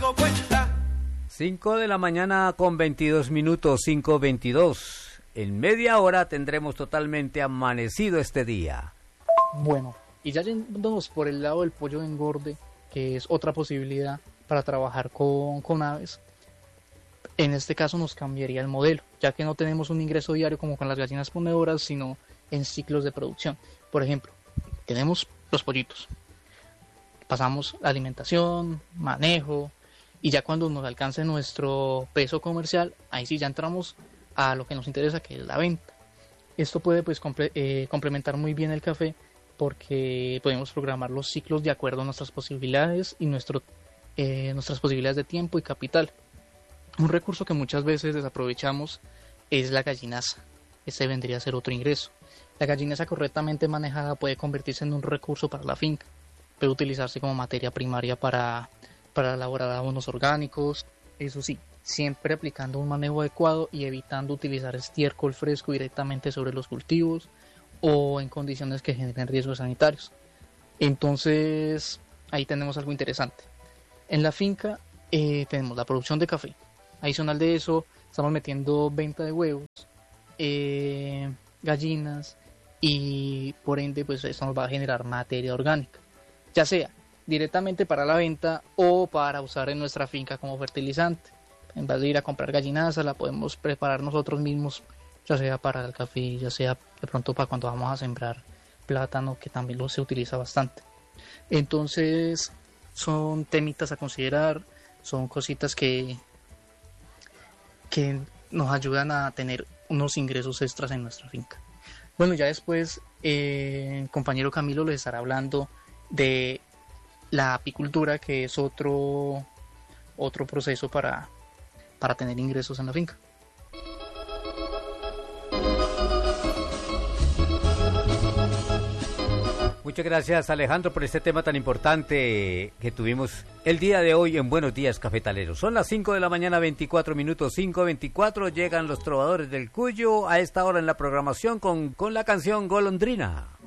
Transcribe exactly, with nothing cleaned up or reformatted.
digo cuenta. cinco de la mañana con veintidós minutos, cinco veintidós. En media hora tendremos totalmente amanecido este día. Bueno, y ya yéndonos por el lado del pollo de engorde, que es otra posibilidad para trabajar con, con aves, en este caso nos cambiaría el modelo, ya que no tenemos un ingreso diario como con las gallinas ponedoras, sino en ciclos de producción. Por ejemplo, tenemos los pollitos, pasamos la alimentación, manejo, y ya cuando nos alcance nuestro peso comercial, ahí sí ya entramos a lo que nos interesa, que es la venta. Esto puede pues comple- eh, complementar muy bien el café, porque podemos programar los ciclos de acuerdo a nuestras posibilidades y nuestro, eh, nuestras posibilidades de tiempo y capital. Un recurso que muchas veces desaprovechamos es la gallinaza. Este vendría a ser otro ingreso. La gallinaza correctamente manejada puede convertirse en un recurso para la finca. Puede utilizarse como materia primaria para, para elaborar abonos orgánicos. Eso sí, siempre aplicando un manejo adecuado y evitando utilizar estiércol fresco directamente sobre los cultivos o en condiciones que generen riesgos sanitarios. Entonces, ahí tenemos algo interesante. En la finca eh, tenemos la producción de café. Adicional de eso, estamos metiendo venta de huevos, eh, gallinas, y por ende pues esto nos va a generar materia orgánica, ya sea directamente para la venta o para usar en nuestra finca como fertilizante. En vez de ir a comprar gallinaza, la podemos preparar nosotros mismos, ya sea para el café, ya sea de pronto para cuando vamos a sembrar plátano, que también lo se utiliza bastante. Entonces son temitas a considerar, son cositas que que nos ayudan a tener unos ingresos extras en nuestra finca. Bueno, ya después eh, el compañero Camilo les estará hablando de la apicultura, que es otro, otro proceso para, para tener ingresos en la finca. Muchas gracias, Alejandro, por este tema tan importante que tuvimos el día de hoy en Buenos Días Cafetaleros. Son las cinco de la mañana, veinticuatro minutos, cinco veinticuatro. Llegan los trovadores del Cuyo a esta hora en la programación con, con la canción Golondrina.